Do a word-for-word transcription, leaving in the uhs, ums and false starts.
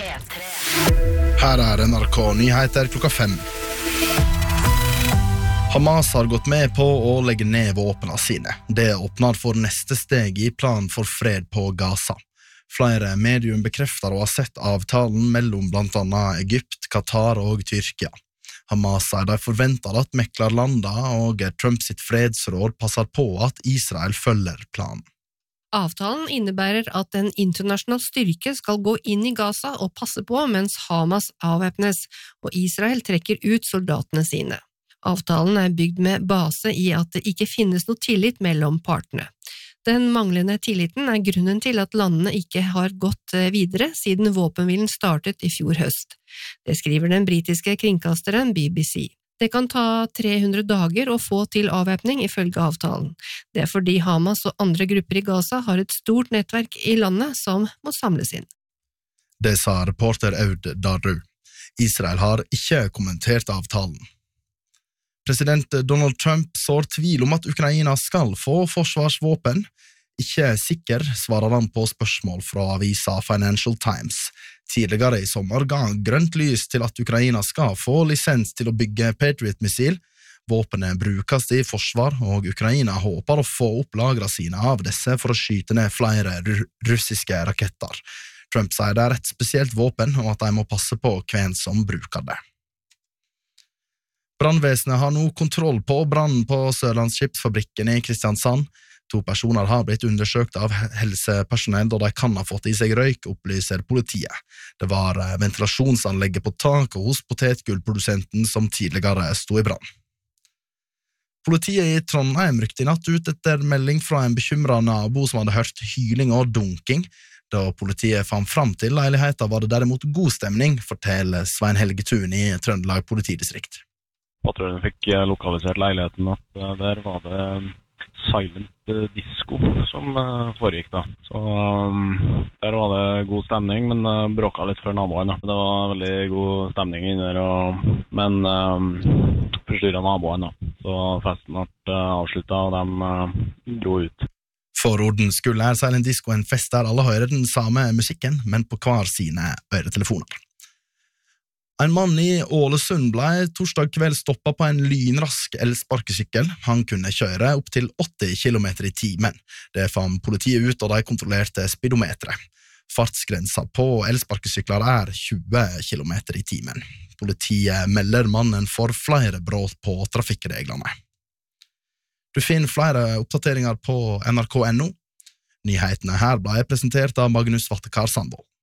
Her er N R K Nyheter klokka fem. Hamas har gått med på å legge ned våpnene sine. Det åpner for neste steg i planen for fred på Gaza. Flere medium bekrefter å ha sett avtalen mellom blant annet Egypt, Qatar og Tyrkia. Hamas sier de forventer at meklerlanda og Trump sitt fredsråd passer på at Israel følger planen. Avtalen innebærer at en internasjonal styrke skal gå inn i Gaza og passe på mens Hamas avvæpnes, og Israel trekker ut soldatene sine. Avtalen er bygd med base i at det ikke finnes noe tillit mellom partene. Den manglende tilliten er grunnen til at landene ikke har gått videre siden våpenhvilen startet i fjor høst. Det skriver den britiske kringkasteren B B C. Det kan ta tre hundre dager å få til avvæpning ifølge avtalen. Det er fordi Hamas og andre grupper i Gaza har et stort nettverk i landet som må samles inn. Det sa reporter Aud Darru. Israel har ikke kommentert avtalen. President Donald Trump sår tvil om at Ukraina skal få forsvarsvåpen. Ikke sikker, svarer han på spørsmål fra avisa Financial Times. Tidligere i sommer ga han grønt lys til at Ukraina skal få lisens til å bygge Patriot-missil. Våpenet brukes i forsvar, og Ukraina håper å få opp lagrene sine av disse for å skyte ned flere russiske raketter. Trump sier det er et spesielt våpen, og at de må passe på hvem som bruker det. Brannvesenet har nå kontroll på brannen på Sørlandsskipsfabrikken i Kristiansand. To personer har blitt undersøkt av helsepersonell da de kan ha fått i seg røyk, opplyser politiet. Det var ventilasjonsanlegget på taket hos potetgullprodusenten som tidligere sto i brann. Politiet i Trondheim rykte i natt ut etter melding fra en bekymret nabo som hadde hørt hyling og dunking. Da politiet fant fram til leiligheten var det derimot god stemning, forteller Svein Helge Thun i Trøndelag politidistrikt. Patruljen fikk lokalisert leiligheten at der var det silent disco som foregikk da. Så um, der var det god stemning, men uh, bråka litt for naboene. Det var veldig god stemning inne der, og, men um, forstyrret naboene da. Så festen ble uh, avsluttet, og de uh, dro ut. For ordens skyld er silent disco en fest der alle hører den samme musikken, men på hver sine øretelefoner. En mann i Ålesund ble torsdag kveld stoppet på en lynrask elsparkesykkel. Han kunne kjøre opp til åtti kilometer i timen. Det fant politiet ut, og de kontrollerte speedometeret. Fartsgrensa på elsparkesykler er tjue kilometer i timen. Politiet melder mannen for flere brudd på trafikkreglene. Du finner flere oppdateringer på N R K punktum no. Nyhetene her ble presentert av Magnus Vattekar Sandvold.